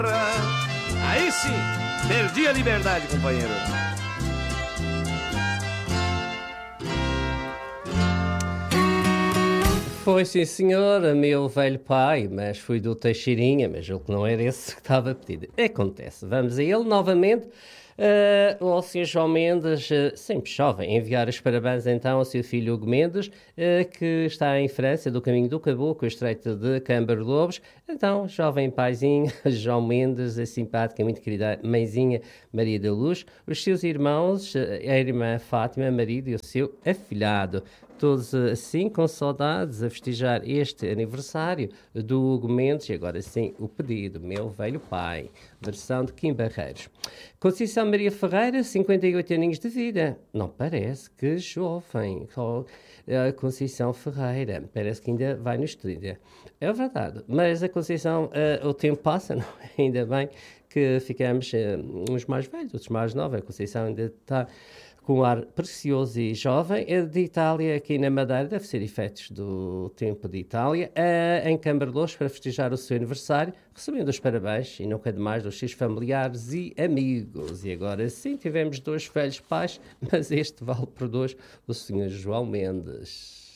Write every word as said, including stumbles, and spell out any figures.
Aí sim, perdi a liberdade, companheiro. Foi sim, senhor, meu velho pai, mas fui do Teixeirinha, mas ele que não era esse que estava pedido. Acontece, vamos a ele novamente. Uh, o senhor João Mendes, uh, sempre jovem, enviar os parabéns então ao seu filho Hugo Mendes, uh, que está em França, do caminho do Caboclo, estreito de Câmara Lobos. Então, jovem paizinho, João Mendes, a simpática, muito querida mãezinha Maria da Luz, os seus irmãos, a irmã Fátima, marido e o seu afilhado. Todos assim com saudades a festejar este aniversário do Hugo Mendes e agora sim o pedido, meu velho pai, versão de Kim Barreiros. Conceição Maria Ferreira, cinquenta e oito aninhos de vida. Não parece, que jovem. Oh, a Conceição Ferreira, parece que ainda vai no trinta. É verdade, mas a Conceição, uh, o tempo passa, não? Ainda bem que ficamos uh, uns mais velhos, outros mais novos. A Conceição ainda está com um ar precioso e jovem. É de Itália, aqui na Madeira, deve ser efeitos do tempo de Itália, uh, em Cambarlos, para festejar o seu aniversário, recebendo os parabéns, e nunca demais, dos seus familiares e amigos. E agora sim, tivemos dois velhos pais, mas este vale por dois, o senhor João Mendes.